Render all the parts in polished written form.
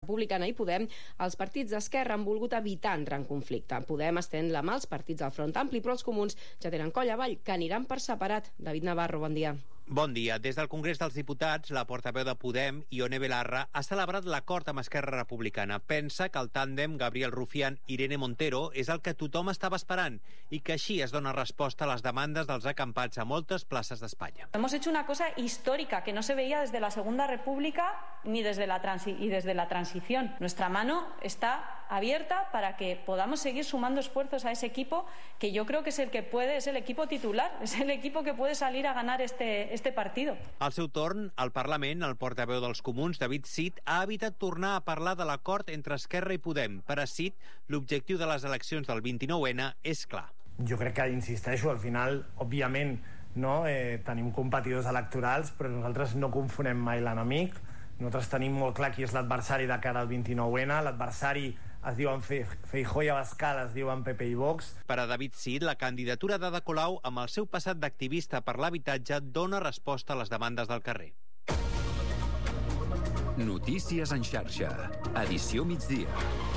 Republicana i Podem, els partits d'Esquerra han volgut evitar entrar en conflicte. Podem estén la mà als partits del Front Ampli, però els comuns ja tenen coll avall, que aniran per separat. David Navarro, bon dia. Bon dia. Des del Congrés dels Diputats, la portaveu de Podem, Ione Belarra, ha celebrat l'acord amb Esquerra Republicana. Pensa que el tàndem Gabriel Rufián-Irene Montero és el que tothom estava esperant i que així es dona resposta a les demandes dels acampats a moltes places d'Espanya. Hemos hecho una cosa histórica que no se veía desde la Segunda República ni desde la transición. Nuestra mano está abierta para que podamos seguir sumando esfuerzos a ese equipo que yo creo que es el que puede, es el equipo titular, es el equipo que puede salir a ganar este partido. Al seu torn, al Parlament, el portaveu dels comuns, David Cid, ha evitat tornar a parlar de l'acord entre Esquerra i Podem. Per a Cid, l'objectiu de les eleccions del 29N és clar. Jo crec que, insisteixo, al final, òbviament, no, tenim competidors electorals, però nosaltres no confonem mai l'enemic. Nosaltres tenim molt clar qui és l'adversari de cara al 29N. L'adversari es diuen Feijóo i Abascal, es diuen PP i Vox. Per a David Cid, la candidatura d'Ada Colau, amb el seu passat d'activista per l'habitatge, dona resposta a les demandes del carrer. Notícies en xarxa. Edició migdia.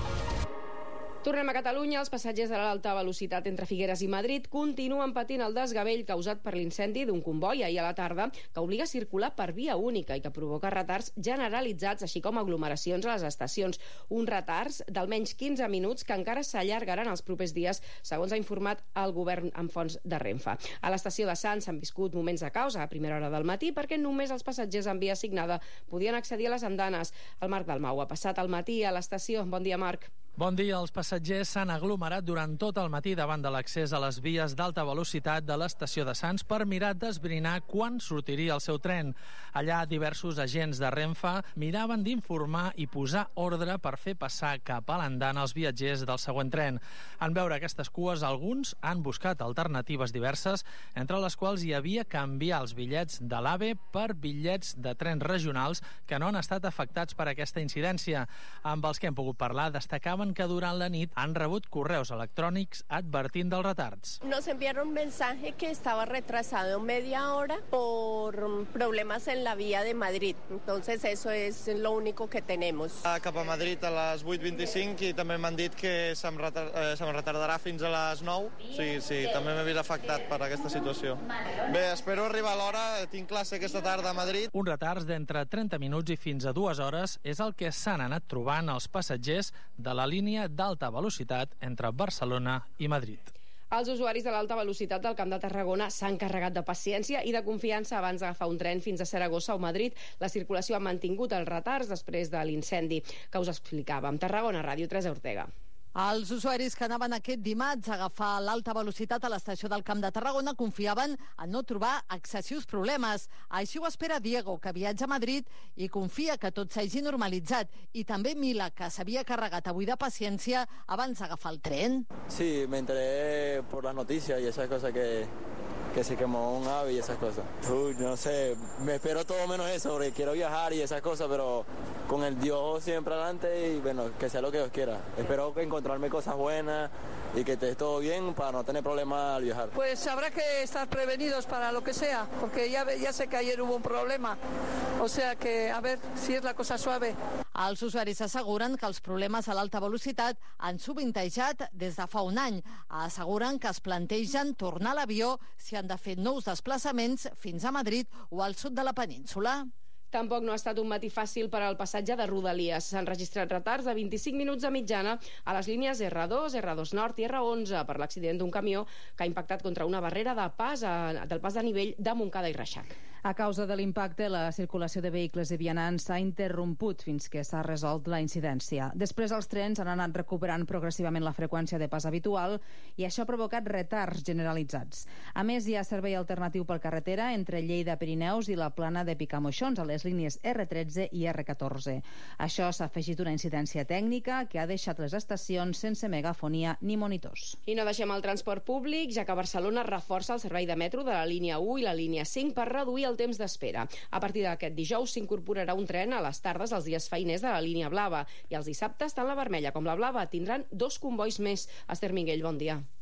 Tornem a Catalunya. Els passatgers de l'alta velocitat entre Figueres i Madrid continuen patint el desgavell causat per l'incendi d'un comboi ahir a la tarda que obliga a circular per via única i que provoca retards generalitzats, així com aglomeracions a les estacions. Uns retards d'almenys 15 minuts que encara s'allargaran els propers dies, segons ha informat el govern amb fonts de Renfe. A l'estació de Sants s'han viscut moments de caos a primera hora del matí perquè només els passatgers en via assignada podien accedir a les andanes. El Marc Dalmau ha passat el matí a l'estació. Bon dia, Marc. Bon dia. Els passatgers s'han aglomerat durant tot el matí davant de l'accés a les vies d'alta velocitat de l'estació de Sants per mirar d'esbrinar quan sortiria el seu tren. Allà diversos agents de Renfe miraven d'informar i posar ordre per fer passar cap a l'andana els viatgers del següent tren. En veure aquestes cues, alguns han buscat alternatives diverses, entre les quals hi havia canviar els bitllets de l'AVE per bitllets de trens regionals que no han estat afectats per aquesta incidència. Amb els que hem pogut parlar, destacaven que durant la nit han rebut correus electrònics advertint dels retards. Nos enviaron un mensaje que estaba retrasado media hora por problemas en la vía de Madrid. Entonces eso es lo único que tenemos. Cap a Madrid a les 8:25 i també m'han dit que se'm retardarà fins a les 9. Sí, també m'he vist afectat per aquesta situació. Bé, espero arribar a l'hora, tinc classe aquesta tarda a Madrid. Uns retards d'entre 30 minuts i fins a 2 hores és el que s'han anat trobant els passatgers de la línia d'alta velocitat entre Barcelona i Madrid. Els usuaris de l'alta velocitat del Camp de Tarragona s'han carregat de paciència i de confiança abans d'agafar un tren fins a Saragossa o Madrid. La circulació ha mantingut els retards després de l'incendi que us explicàvem. Tarragona Ràdio, Teresa Ortega. Els usuaris que anaven aquest dimarts a agafar l'alta velocitat a l'estació del Camp de Tarragona confiaven en no trobar excessius problemes. Així ho espera Diego, que viatja a Madrid i confia que tot s'hagi normalitzat. I també Mila, que s'havia carregat avui de paciència abans d'agafar el tren. Sí, me enteré por las noticias y esas cosas que se quemó un ave y esas cosas. No sé, me espero todo menos eso, porque quiero viajar y esas cosas, pero con el Dios siempre adelante y bueno, que sea lo que Dios quiera. Espero encontrarme cosas buenas y que esté todo bien para no tener problemas al viajar. Pues habrá que estar prevenidos para lo que sea, porque ya sé que ayer hubo un problema, o sea que a ver si es la cosa suave. Els usuaris asseguren que els problemes a l'alta velocitat han sovintejat des de fa un any. Asseguren que es plantegen tornar a l'avió si han de fer nous desplaçaments fins a Madrid o al sud de la península. Tampoc no ha estat un matí fàcil per al passatge de Rodalies. S'han registrat retards de 25 minuts de mitjana a les línies R2, R2 Nord i R11 per l'accident d'un camió que ha impactat contra una barrera del pas de nivell de Montcada i Reixac. A causa de l'impacte, la circulació de vehicles i vianants s'ha interromput fins que s'ha resolt la incidència. Després, els trens han anat recuperant progressivament la freqüència de pas habitual i això ha provocat retards generalitzats. A més, hi ha servei alternatiu per carretera entre Lleida, Pirineus i la plana de Picamoixons, a les línies R13 i R14. Això s'ha afegit una incidència tècnica que ha deixat les estacions sense megafonia ni monitors. I no deixem el transport públic, ja que Barcelona reforça el servei de metro de la línia 1 i la línia 5 per reduir el temps d'espera. A partir d'aquest dijous s'incorporarà un tren a les tardes els dies feiners de la línia blava i els dissabtes tant la vermella com la blava tindran 2 combois més. Esther Minguell, bon dia.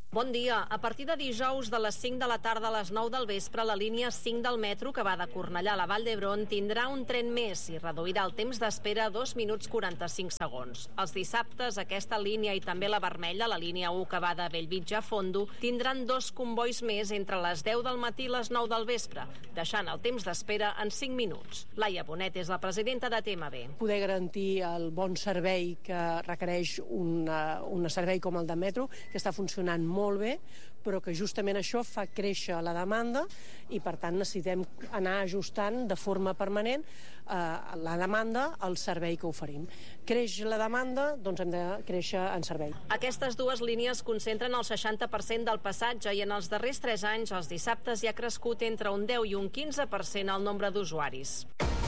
Bon dia. A partir de dijous de les 5 de la tarda a les 9 del vespre, la línia 5 del metro, que va de Cornellà a la Vall d'Hebron, tindrà un tren més i reduirà el temps d'espera a 2 minuts 45 segons. Els dissabtes, aquesta línia i també la vermella, la línia 1 que va de Bellvitge a Fondo, tindran 2 combois més entre les 10 del matí i les 9 del vespre, deixant el temps d'espera en 5 minuts. Laia Bonet és la presidenta de TMB. Poder garantir el bon servei que requereix un servei com el de metro, que està funcionant molt bé, però que justament això fa créixer la demanda i, per tant, necessitem anar ajustant de forma permanent la demanda al servei que oferim. Creix la demanda, doncs hem de créixer en servei. Aquestes dues línies concentren el 60% del passatge i en els darrers 3 anys els dissabtes hi ha crescut entre un 10 i un 15% el nombre d'usuaris.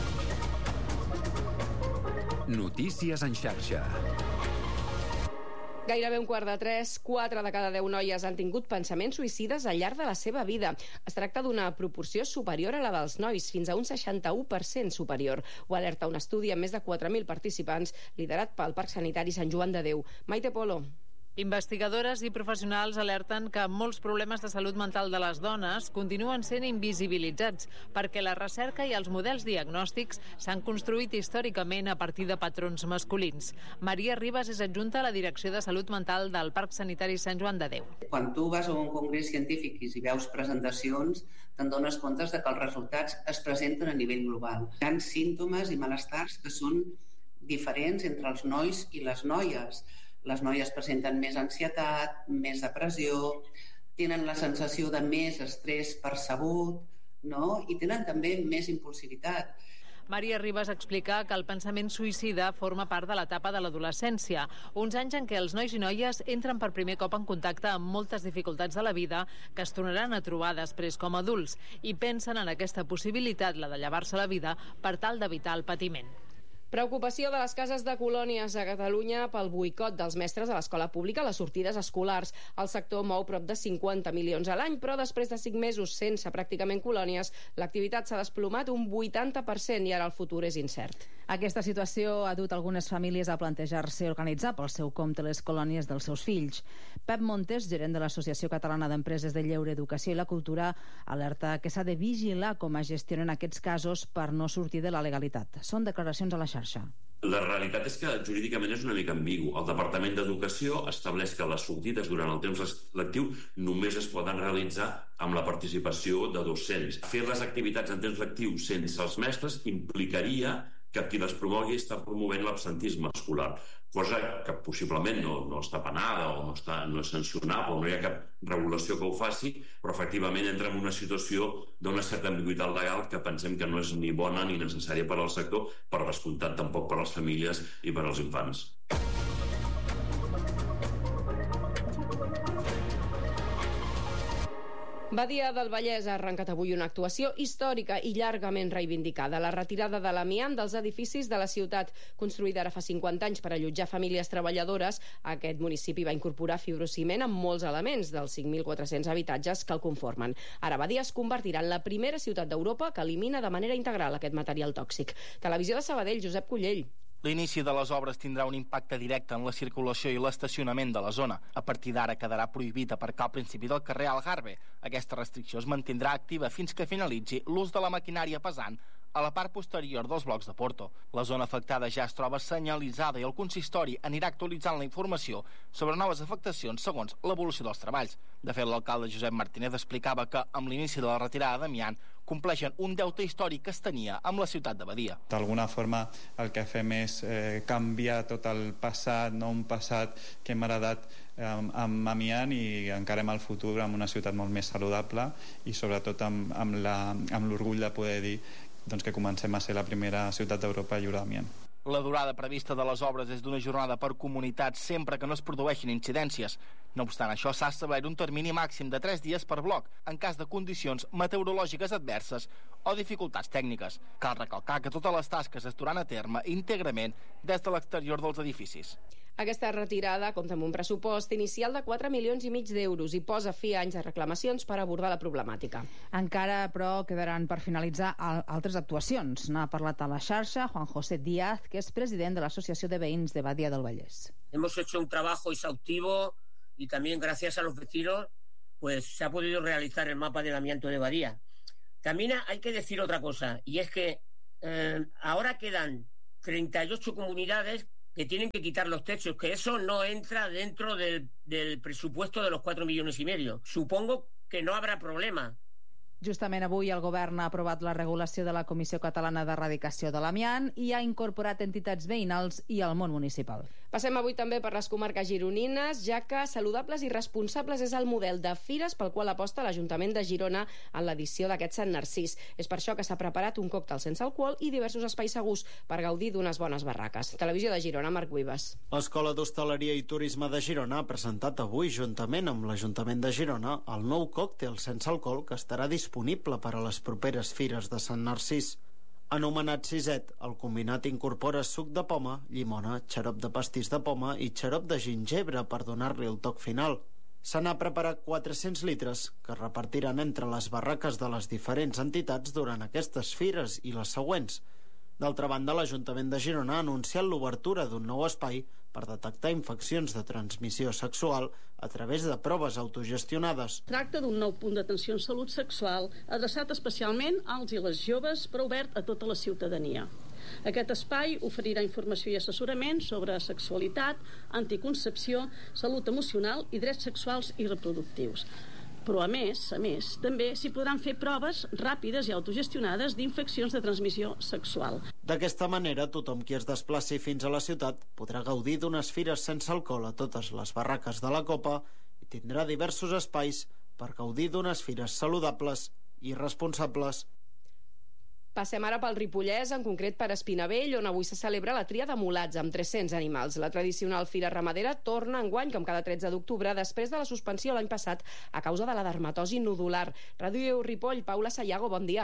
Notícies en xarxa. Gairebé 2:45, 4 de cada 10 noies han tingut pensaments suïcides al llarg de la seva vida. Es tracta d'una proporció superior a la dels nois, fins a un 61% superior. Ho alerta un estudi amb més de 4.000 participants liderat pel Parc Sanitari Sant Joan de Déu. Maite Polo. Investigadores i professionals alerten que molts problemes de salut mental de les dones continuen sent invisibilitzats perquè la recerca i els models diagnòstics s'han construït històricament a partir de patrons masculins. Maria Ribas és adjunta a la Direcció de Salut Mental del Parc Sanitari Sant Joan de Déu. Quan tu vas a un congrés científic i hi veus presentacions, te'n dones compte que els resultats es presenten a nivell global. Hi ha símptomes i malestars que són diferents entre els nois i les noies. Les noies presenten més ansietat, més depressió, tenen la sensació de més estrès percebut, no? I tenen també més impulsivitat. Maria Ribas explica que el pensament suïcida forma part de l'etapa de l'adolescència, uns anys en què els nois i noies entren per primer cop en contacte amb moltes dificultats de la vida que es tornaran a trobar després com a adults i pensen en aquesta possibilitat, la de llevar-se la vida, per tal d'evitar el patiment. Preocupació de les cases de colònies a Catalunya pel boicot dels mestres a l'escola pública a les sortides escolars. El sector mou prop de 50 milions a l'any, però després de 5 mesos sense pràcticament colònies, l'activitat s'ha desplomat un 80% i ara el futur és incert. Aquesta situació ha dut algunes famílies a plantejar-se organitzar pel seu compte les colònies dels seus fills. Pep Montes, gerent de l'Associació Catalana d'Empreses de Lleure, Educació i la Cultura, alerta que s'ha de vigilar com es gestionen aquests casos per no sortir de la legalitat. Són declaracions a la xarxa. La realitat és que jurídicament és una mica ambigu. El Departament d'Educació estableix que les sortides durant el temps lectiu només es poden realitzar amb la participació de docents. Fer les activitats en temps lectiu sense els mestres implicaria que qui les promogui està promovent l'absentisme escolar, cosa que possiblement no està penada o no és sancionable, no hi ha cap regulació que ho faci, però efectivament entra en una situació d'una certa ambigüitat legal que pensem que no és ni bona ni necessària per al sector, per descomptat tampoc per a les famílies i per als infants. Badia del Vallès ha arrencat avui una actuació històrica i llargament reivindicada. La retirada de l'amiant dels edificis de la ciutat. Construïda ara fa 50 anys per allotjar famílies treballadores, aquest municipi va incorporar fibrociment amb molts elements dels 5.400 habitatges que el conformen. Ara Badia es convertirà en la primera ciutat d'Europa que elimina de manera integral aquest material tòxic. Televisió de Sabadell, Josep Cullell. L'inici de les obres tindrà un impacte directe en la circulació i l'estacionament de la zona. A partir d'ara quedarà prohibit aparcar al principi del carrer Algarve. Aquesta restricció es mantindrà activa fins que finalitzi l'ús de la maquinària pesant a la part posterior dels blocs de Porto. La zona afectada ja es troba senyalitzada i el consistori anirà actualitzant la informació sobre noves afectacions segons l'evolució dels treballs. De fet, l'alcalde Josep Martínez explicava que amb l'inici de la retirada d'amiant compleixen un deute històric que es tenia amb la ciutat de Badia. D'alguna forma el que fem és canviar tot el passat, no un passat que hem heredat amb amiant i encarem el futur amb una ciutat molt més saludable i sobretot amb l'orgull de poder dir que comencem a ser la primera ciutat d'Europa lliure d'amiant. La durada prevista de les obres és d'una jornada per comunitat sempre que no es produeixin incidències. No obstant això, s'ha establert un termini màxim de 3 dies per bloc en cas de condicions meteorològiques adverses o dificultats tècniques. Cal recalcar que totes les tasques es duran a terme íntegrament des de l'exterior dels edificis. Aquesta retirada compta amb un pressupost inicial de 4,5 milions d'euros i posa fi a anys de reclamacions per abordar la problemàtica. Encara, però, quedaran per finalitzar altres actuacions. N'ha parlat a la xarxa Juan José Díaz, que és president de l'Associació de Veïns de Badia del Vallès. Hemos hecho un trabajo exhaustivo y también gracias a los vecinos pues se ha podido realizar el mapa del amianto de Badía. También hay que decir otra cosa, y es que ahora quedan 38 comunidades que tienen que quitar los techos, que eso no entra dentro del presupuesto de los 4,5 milions. Supongo que no habrá problema. Justament avui el govern ha aprovat la regulació de la Comissió Catalana d'Erradicació de l'Amiant i ha incorporat entitats veïnals i el món municipal. Passem avui també per les comarques gironines, ja que Saludables i Responsables és el model de fires pel qual aposta l'Ajuntament de Girona en l'edició d'aquest Sant Narcís. És per això que s'ha preparat un còctel sense alcohol i diversos espais segurs per gaudir d'unes bones barraques. Televisió de Girona, Marc Vives. L'Escola d'Hostaleria i Turisme de Girona ha presentat avui, juntament amb l'Ajuntament de Girona, el nou còctel sense alcohol que estarà disponible per a les properes fires de Sant Narcís. Anomenat Siset, el combinat incorpora suc de poma, llimona, xarop de pastís de poma i xarop de gingebre per donar-li el toc final. Se n'ha preparat 400 litres que es repartiran entre les barraques de les diferents entitats durant aquestes fires i les següents. D'altra banda, l'Ajuntament de Girona ha anunciat l'obertura d'un nou espai per detectar infeccions de transmissió sexual a través de proves autogestionades. Tracta d'un nou punt d'atenció en salut sexual adreçat especialment als i les joves, però obert a tota la ciutadania. Aquest espai oferirà informació i assessorament sobre sexualitat, anticoncepció, salut emocional i drets sexuals i reproductius. Però, a més, també s'hi podran fer proves ràpides i autogestionades d'infeccions de transmissió sexual. D'aquesta manera, tothom qui es desplaci fins a la ciutat podrà gaudir d'unes fires sense alcohol a totes les barraques de la Copa i tindrà diversos espais per gaudir d'unes fires saludables i responsables. Passem ara pel Ripollès, en concret per Espinavell, on avui se celebra la tria de mulats amb 300 animals. La tradicional fira ramadera torna enguany, com cada 13 d'octubre, després de la suspensió l'any passat a causa de la dermatosi nodular. Ràdio Ripoll, Paula Sayago, bon dia.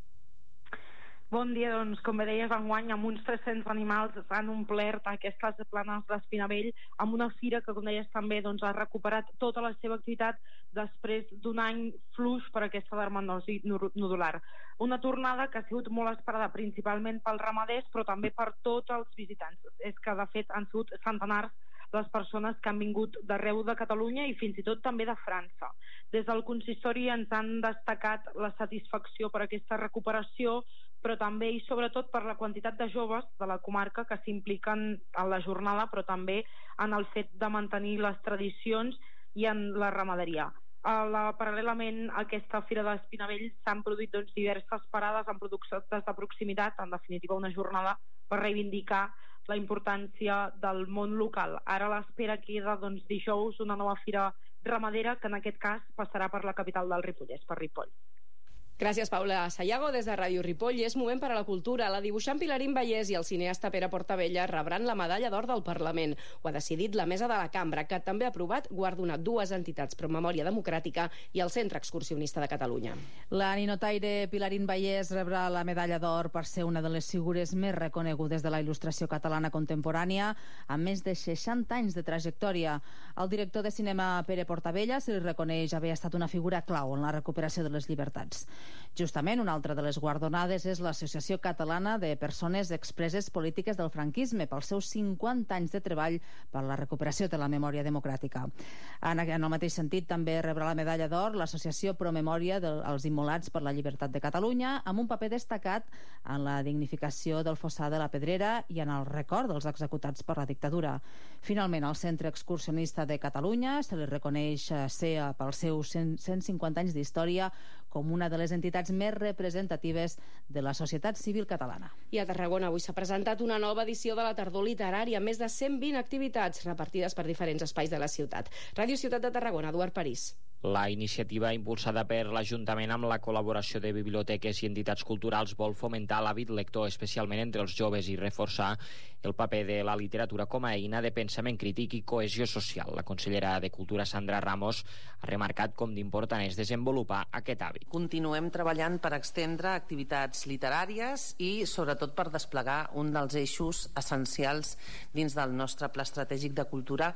Bon dia, doncs, com bé deies, enguany amb uns 300 animals s'han omplert aquestes planes d'Espinavell amb una fira que, com deies també, doncs, ha recuperat tota la seva activitat després d'un any fluix per aquesta dermatosi nodular. Una tornada que ha sigut molt esperada principalment pels ramaders, però també per tots els visitants. És que, de fet, han sigut centenars les persones que han vingut d'arreu de Catalunya i fins i tot també de França. Des del consistori ens han destacat la satisfacció per aquesta recuperació, però també i sobretot per la quantitat de joves de la comarca que s'impliquen en la jornada, però també en el fet de mantenir les tradicions i en la ramaderia. Paral·lelament a aquesta fira d'Espinavell s'han produït diverses parades en productes de proximitat, en definitiva una jornada per reivindicar la importància del món local. Ara a l'espera queda dijous una nova fira ramadera que en aquest cas passarà per la capital del Ripollès, per Ripoll. Gràcies, Paula Sayago, des de Ràdio Ripoll. És moment per a la cultura. La dibuixant Pilarín Vallès i el cineasta Pere Portabella rebran la medalla d'or del Parlament. Ho ha decidit la mesa de la Cambra, que també ha aprovat guardonar dues entitats, Promemòria Democràtica i el Centre Excursionista de Catalunya. La ninotaire Pilarín Vallès rebrà la medalla d'or per ser una de les figures més reconegudes de la il·lustració catalana contemporània, amb més de 60 anys de trajectòria. El director de cinema Pere Portabella se li reconeix haver estat una figura clau en la recuperació de les llibertats. Justament, una altra de les guardonades és l'Associació Catalana de Persones Expreses Polítiques del Franquisme pels seus 50 anys de treball per la recuperació de la memòria democràtica. En el mateix sentit, també rebrà la medalla d'or l'Associació Promemòria dels Immolats per la Llibertat de Catalunya, amb un paper destacat en la dignificació del Fossar de la Pedrera i en el record dels executats per la dictadura. Finalment, el Centre Excursionista de Catalunya se li reconeix ser, pels seus 150 anys d'història, com una de les entitats més representatives de la societat civil catalana. I a Tarragona avui s'ha presentat una nova edició de la Tardor Literària, amb més de 120 activitats repartides per diferents espais de la ciutat. Ràdio Ciutat de Tarragona, Eduard París. La iniciativa impulsada per l'Ajuntament amb la col·laboració de biblioteques i entitats culturals vol fomentar l'hàbit lector, especialment entre els joves, i reforçar el paper de la literatura com a eina de pensament crític i cohesió social. La consellera de Cultura, Sandra Ramos, ha remarcat com d'important és desenvolupar aquest hàbit. Continuem treballant per extendre activitats literàries i sobretot per desplegar un dels eixos essencials dins del nostre pla estratègic de cultura,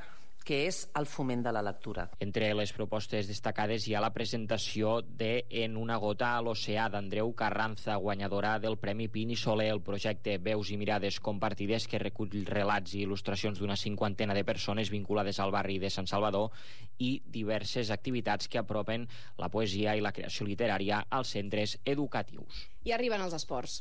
que és el foment de la lectura. Entre les propostes destacades hi ha la presentació de En una gota a l'oceà d'Andreu Carranza, guanyadora del Premi Pin i Soler, el projecte Veus i Mirades Compartides, que recull relats i il·lustracions d'una 50 de persones vinculades al barri de Sant Salvador, i diverses activitats que apropen la poesia i la creació literària als centres educatius. I arriben els esports.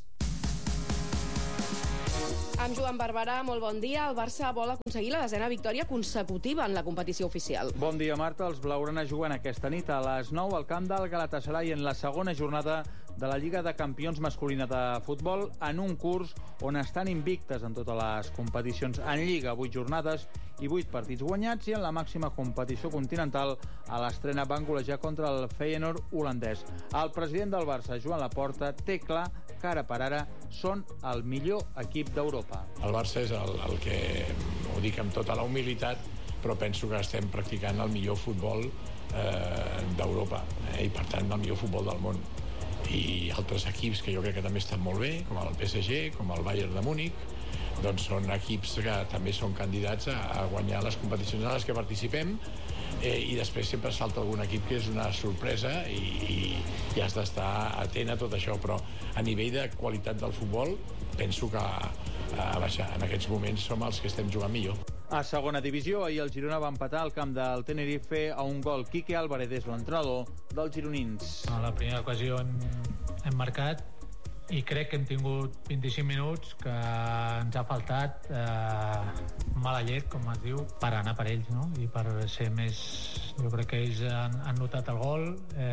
Amb Joan Barberà, molt bon dia. El Barça vol aconseguir la 10ª victòria consecutiva en la competició oficial. Bon dia, Marta. Els blaugrana juguen aquesta nit a les 9 al camp del Galatasaray en la segona jornada de la Lliga de Campions masculina de futbol, en un curs on estan invictes en totes les competicions. En Lliga, 8 jornades i 8 partits guanyats, i en la màxima competició continental a l'estrena van golejar contra el Feyenoord holandès. El president del Barça, Joan Laporta, té clar que ara per ara són el millor equip d'Europa. El Barça és el que, ho dic amb tota la humilitat, però penso que estem practicant el millor futbol d'Europa, i per tant el millor futbol del món. I altres equips que jo crec que també estan molt bé, com el PSG, com el Bayern de Múnich, doncs són equips que també són candidats a guanyar les competicions en les que participem, i després sempre salta algun equip que és una sorpresa i has d'estar atent a tot això, però a nivell de qualitat del futbol penso que en aquests moments som els que estem jugant millor. A segona divisió, ahir el Girona va empatar al camp del Tenerife a un gol. Quique Álvarez és l'entrenador dels gironins. A la primera ocasió hem marcat i crec que hem tingut 25 minuts que ens ha faltat mala llet, com es diu, per anar per ells, no? I per ser més... Jo crec que ells han notat el gol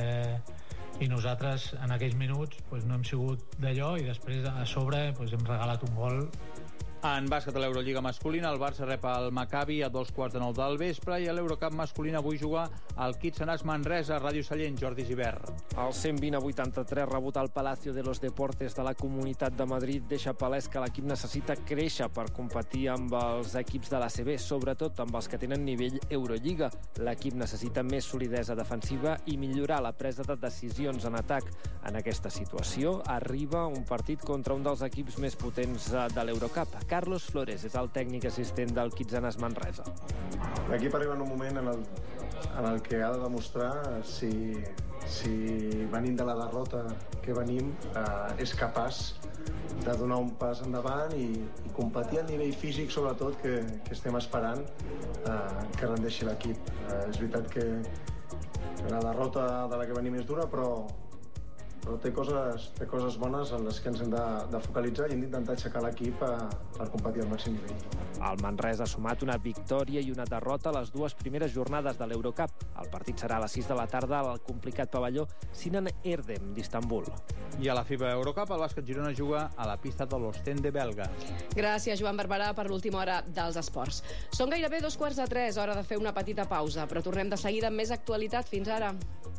i nosaltres en aquells minuts no hem sigut d'allò, i després a sobre hem regalat un gol. En bàsquet a l'Eurolliga masculina, el Barça rep el Maccabi a 2:45 del vespre, i a l'Eurocup masculina avui juga el Kitsanàs Manresa, Ràdio Sallent, Jordi Gibert. El 120-83 rebut al Palacio de los Deportes de la Comunitat de Madrid deixa palès que l'equip necessita créixer per competir amb els equips de l'ACB, sobretot amb els que tenen nivell Eurolliga. L'equip necessita més solidesa defensiva i millorar la presa de decisions en atac. En aquesta situació arriba un partit contra un dels equips més potents de l'Eurocup. Carlos Flores és el tècnic assistent del Kitsanàs Manresa. L'equip arriba en un moment en el que ha de demostrar si venint de la derrota que venim és capaç de donar un pas endavant i competir a nivell físic, sobretot, que estem esperant que rendeixi l'equip. És veritat que la derrota de la que venim és dura, però té coses bones en les que ens hem de focalitzar i hem d'intentar aixecar l'equip per competir al màxim nivell. El Manresa ha sumat una victòria i una derrota a les dues primeres jornades de l'Eurocup. El partit serà a les 6 de la tarda al complicat pavelló Sinan Erdem d'Istanbul. I a la FIBA Eurocup, el bàsquet Girona juga a la pista de l'Ostende belga. Gràcies, Joan Barberà, per l'última hora dels esports. Són gairebé 2:45, hora de fer una petita pausa, però tornem de seguida amb més actualitat. Fins ara.